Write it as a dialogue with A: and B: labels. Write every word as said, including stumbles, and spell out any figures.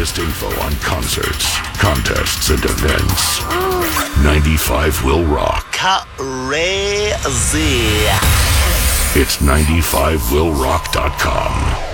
A: latest info on concerts, contests, and events. ninety-five will rock.
B: Crazy.
A: It's ninety-five will rock dot com.